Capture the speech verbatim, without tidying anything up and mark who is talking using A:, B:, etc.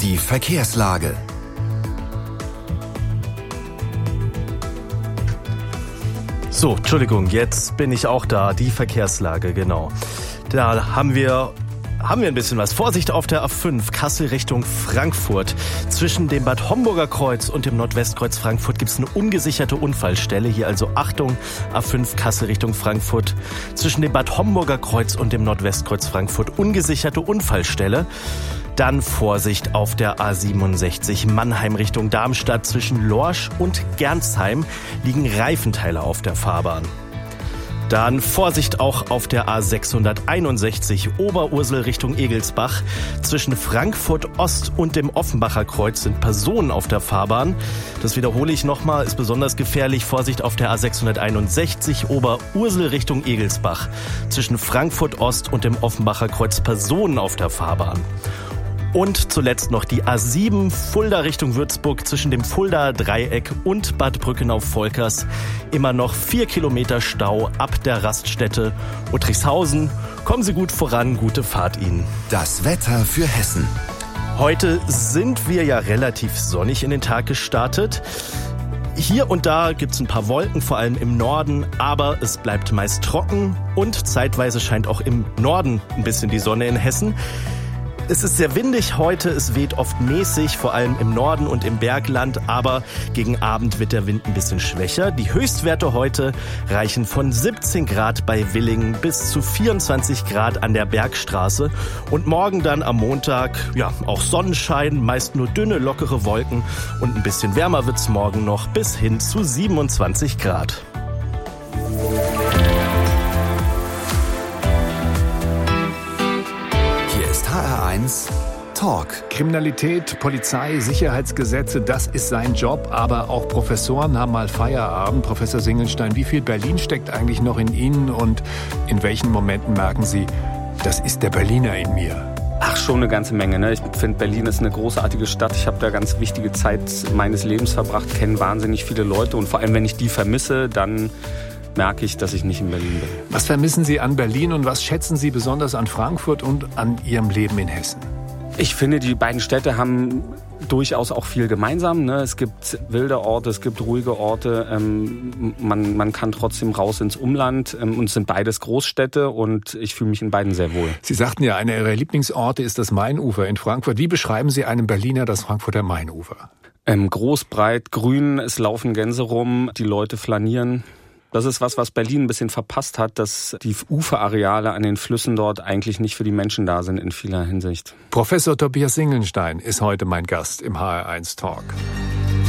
A: Die Verkehrslage.
B: So, Entschuldigung, jetzt bin ich auch da. Die Verkehrslage, genau. Da haben wir... Haben wir ein bisschen was. Vorsicht auf der A fünf, Kassel Richtung Frankfurt. Zwischen dem Bad Homburger Kreuz und dem Nordwestkreuz Frankfurt gibt es eine ungesicherte Unfallstelle. Hier also Achtung, A fünf, Kassel Richtung Frankfurt. Zwischen dem Bad Homburger Kreuz und dem Nordwestkreuz Frankfurt ungesicherte Unfallstelle. Dann Vorsicht auf der A siebenundsechzig, Mannheim Richtung Darmstadt. Zwischen Lorsch und Gernsheim liegen Reifenteile auf der Fahrbahn. Dann Vorsicht auch auf der A sechshunderteinundsechzig, Oberursel Richtung Egelsbach. Zwischen Frankfurt Ost und dem Offenbacher Kreuz sind Personen auf der Fahrbahn. Das wiederhole ich nochmal, ist besonders gefährlich. Vorsicht auf der A sechshunderteinundsechzig, Oberursel Richtung Egelsbach. Zwischen Frankfurt Ost und dem Offenbacher Kreuz Personen auf der Fahrbahn. Und zuletzt noch die A sieben, Fulda Richtung Würzburg, zwischen dem Fuldaer Dreieck und Bad Brückenau-Volkers. Immer noch vier Kilometer Stau ab der Raststätte Uttrichshausen. Kommen Sie gut voran, gute Fahrt Ihnen.
A: Das Wetter für Hessen.
B: Heute sind wir ja relativ sonnig in den Tag gestartet. Hier und da gibt's ein paar Wolken, vor allem im Norden, aber es bleibt meist trocken und zeitweise scheint auch im Norden ein bisschen die Sonne in Hessen. Es ist sehr windig heute, es weht oft mäßig, vor allem im Norden und im Bergland, aber gegen Abend wird der Wind ein bisschen schwächer. Die Höchstwerte heute reichen von siebzehn Grad bei Willingen bis zu vierundzwanzig Grad an der Bergstraße. Und morgen dann am Montag, ja, auch Sonnenschein, meist nur dünne, lockere Wolken und ein bisschen wärmer wird's morgen noch bis hin zu siebenundzwanzig Grad.
A: H R eins Talk.
C: Kriminalität, Polizei, Sicherheitsgesetze, das ist sein Job. Aber auch Professoren haben mal Feierabend. Professor Singelstein, wie viel Berlin steckt eigentlich noch in Ihnen? Und in welchen Momenten merken Sie, das ist der Berliner in mir?
D: Ach, schon eine ganze Menge. Ne? Ich finde, Berlin ist eine großartige Stadt. Ich habe da ganz wichtige Zeit meines Lebens verbracht, kenne wahnsinnig viele Leute. Und vor allem, wenn ich die vermisse, dann merke ich, dass ich nicht in Berlin bin.
C: Was vermissen Sie an Berlin und was schätzen Sie besonders an Frankfurt und an Ihrem Leben in Hessen?
D: Ich finde, die beiden Städte haben durchaus auch viel gemeinsam. Ne? Es gibt wilde Orte, es gibt ruhige Orte. Ähm, man, man kann trotzdem raus ins Umland. Ähm, und es sind beides Großstädte und ich fühle mich in beiden sehr wohl.
C: Sie sagten ja, einer Ihrer Lieblingsorte ist das Mainufer in Frankfurt. Wie beschreiben Sie einem Berliner das Frankfurter Mainufer?
D: Ähm, groß, breit, grün, es laufen Gänse rum, die Leute flanieren. Das ist was, was Berlin ein bisschen verpasst hat, dass die Uferareale an den Flüssen dort eigentlich nicht für die Menschen da sind in vieler Hinsicht.
C: Professor Tobias Singelstein ist heute mein Gast im H R eins Talk.